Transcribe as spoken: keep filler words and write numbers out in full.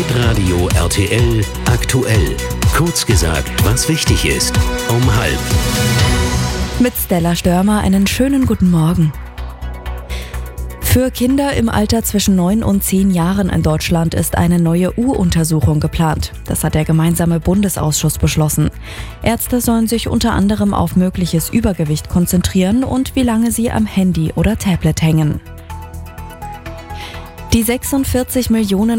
Hitradio R T L aktuell. Kurz gesagt, was wichtig ist. Um halb. Mit Stella Störmer einen schönen guten Morgen. Für Kinder im Alter zwischen neun und zehn Jahren in Deutschland ist eine neue U-Untersuchung geplant. Das hat der gemeinsame Bundesausschuss beschlossen. Ärzte sollen sich unter anderem auf mögliches Übergewicht konzentrieren und wie lange sie am Handy oder Tablet hängen. Die sechsundvierzig Millionen